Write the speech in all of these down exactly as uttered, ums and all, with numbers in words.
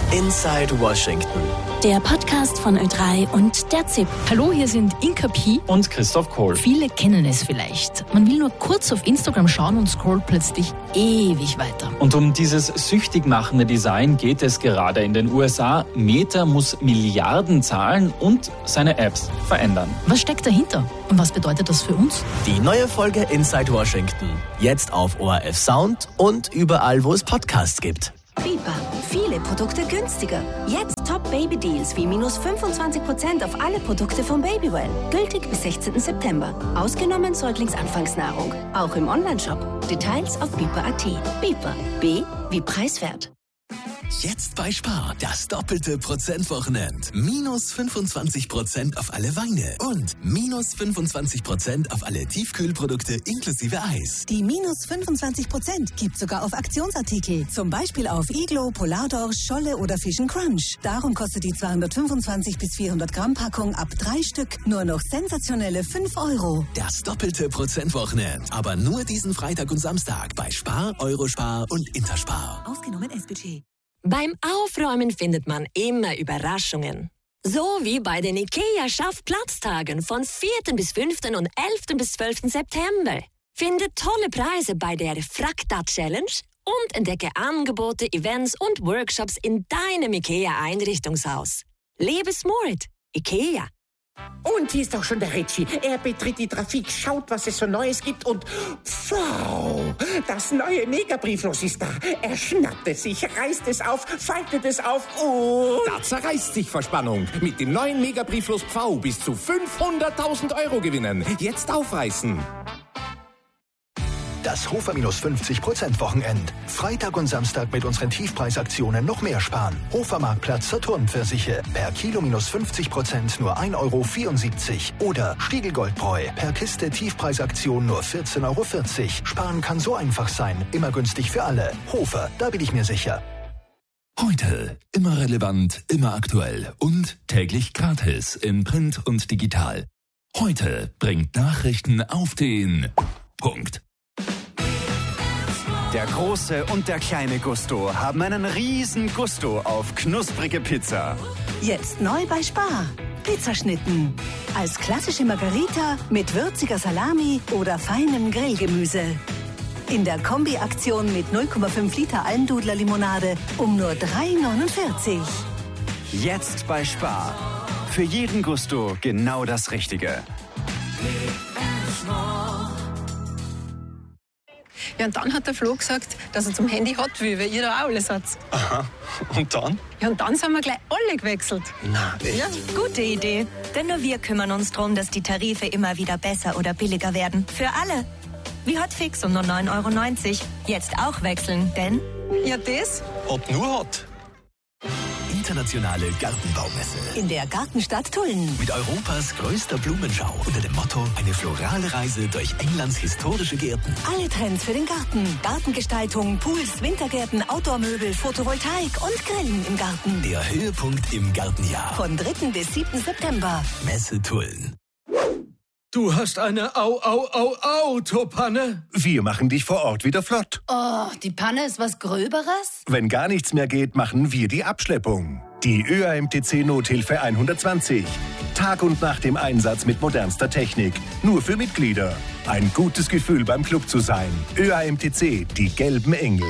Inside Washington. Der Podcast von Ö drei und der Z I P. Hallo, hier sind Inka Pi und Christoph Kohl. Viele kennen es vielleicht. Man will nur kurz auf Instagram schauen und scrollt plötzlich ewig weiter. Und um dieses süchtig machende Design geht es gerade in den U S A. Meta muss Milliarden zahlen und seine Apps verändern. Was steckt dahinter und was bedeutet das für uns? Die neue Folge Inside Washington. Jetzt auf O R F Sound und überall, wo es Podcasts gibt. Bipa. Viele Produkte günstiger. Jetzt Top-Baby-Deals wie minus fünfundzwanzig Prozent auf alle Produkte von Babywell. Gültig bis sechzehnten September. Ausgenommen Säuglingsanfangsnahrung. Auch im Onlineshop. Details auf bipa punkt a t. Bipa. B wie preiswert. Jetzt bei Spar. Das doppelte Prozentwochenend. Minus fünfundzwanzig Prozent auf alle Weine und minus fünfundzwanzig Prozent auf alle Tiefkühlprodukte inklusive Eis. Die minus fünfundzwanzig Prozent gibt sogar auf Aktionsartikel. Zum Beispiel auf Iglo, Polardorsch, Scholle oder Fish and Crunch. Darum kostet die zweihundertfünfundzwanzig bis vierhundert Gramm Packung ab drei Stück nur noch sensationelle fünf Euro. Das doppelte Prozentwochenend. Aber nur diesen Freitag und Samstag bei Spar, Eurospar und Interspar. Ausgenommen S-Budget. Beim Aufräumen findet man immer Überraschungen. So wie bei den IKEA-Schaff-Platztagen von vierten bis fünften und elften bis zwölften September. Finde tolle Preise bei der Frakta-Challenge und entdecke Angebote, Events und Workshops in deinem IKEA-Einrichtungshaus. Lebe smart. IKEA. Und hier ist auch schon der Ritchie. Er betritt die Trafik, schaut, was es so Neues gibt und wow, das neue Megabrieflos ist da. Er schnappt es sich, reißt es auf, faltet es auf und... Da zerreißt sich Verspannung. Mit dem neuen Megabrieflos Pfau bis zu fünfhunderttausend Euro gewinnen. Jetzt aufreißen. Das Hofer minus fünfzig Prozent Wochenend. Freitag und Samstag mit unseren Tiefpreisaktionen noch mehr sparen. Hofer Marktplatz Saturn Pfirsiche. Per Kilo minus fünfzig Prozent nur ein Euro vierundsiebzig. Oder Stiegel Goldbräu. Per Kiste Tiefpreisaktion nur vierzehn Euro vierzig. Sparen kann so einfach sein. Immer günstig für alle. Hofer, da bin ich mir sicher. Heute immer relevant, immer aktuell und täglich gratis in Print und digital. Heute bringt Nachrichten auf den Punkt. Der große und der kleine Gusto haben einen riesen Gusto auf knusprige Pizza. Jetzt neu bei Spar. Pizzaschnitten. Als klassische Margarita mit würziger Salami oder feinem Grillgemüse. In der Kombi-Aktion mit null Komma fünf Liter Almdudler-Limonade um nur drei neunundvierzig. Jetzt bei Spar. Für jeden Gusto genau das Richtige. Ja, und dann hat der Flo gesagt, dass er zum Handy hat will, weil ihr da auch alles habt. Aha. Und dann? Ja, und dann sind wir gleich alle gewechselt. Na, echt? Ja, gute Idee. Denn nur wir kümmern uns darum, dass die Tarife immer wieder besser oder billiger werden. Für alle. Wie Hotfix um nur neun Euro neunzig. Jetzt auch wechseln, denn... Ja, das? Ob nur Hot. Internationale Gartenbaumesse. In der Gartenstadt Tulln. Mit Europas größter Blumenschau unter dem Motto eine florale Reise durch Englands historische Gärten. Alle Trends für den Garten. Gartengestaltung, Pools, Wintergärten, Outdoor-Möbel, Photovoltaik und Grillen im Garten. Der Höhepunkt im Gartenjahr. Von dritten bis siebten September. Messe Tulln. Du hast eine Au-Au-Au-Autopanne? Wir machen dich vor Ort wieder flott. Oh, die Panne ist was Gröberes? Wenn gar nichts mehr geht, machen wir die Abschleppung. Die Ö A M T C Nothilfe hundertzwanzig. Tag und Nacht im Einsatz mit modernster Technik. Nur für Mitglieder. Ein gutes Gefühl beim Club zu sein. Ö A M T C, die gelben Engel.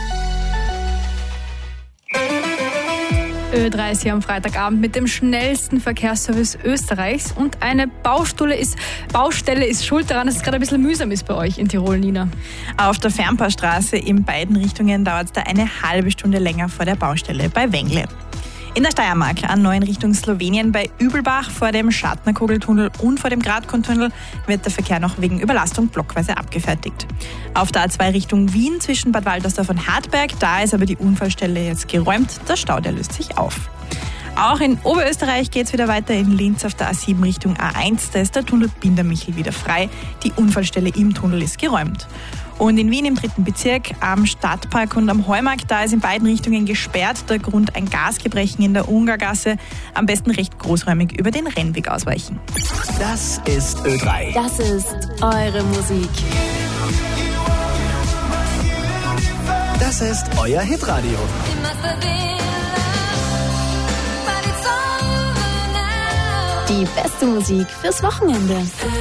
Ö drei ist hier am Freitagabend mit dem schnellsten Verkehrsservice Österreichs und eine Baustelle ist, Baustelle ist schuld daran, dass es gerade ein bisschen mühsam ist bei euch in Tirol, Nina. Auf der Fernpaarstraße in beiden Richtungen dauert es da eine halbe Stunde länger vor der Baustelle bei Wengle. In der Steiermark an neun Richtung Slowenien bei Übelbach vor dem Schartnerkogeltunnel und vor dem Gradkontunnel wird der Verkehr noch wegen Überlastung blockweise abgefertigt. Auf der A zwei Richtung Wien zwischen Bad Waltersdorf und Hartberg, da ist aber die Unfallstelle jetzt geräumt, der Stau, der löst sich auf. Auch in Oberösterreich geht es wieder weiter in Linz auf der A sieben Richtung A eins, da ist der Tunnel Bindermichel wieder frei, die Unfallstelle im Tunnel ist geräumt. Und in Wien im dritten Bezirk am Stadtpark und am Heumarkt, da ist in beiden Richtungen gesperrt. Der Grund ein Gasgebrechen in der Ungargasse. Am besten recht großräumig über den Rennweg ausweichen. Das ist Ö drei. Das ist eure Musik. Das ist euer Hitradio. Die beste Musik fürs Wochenende.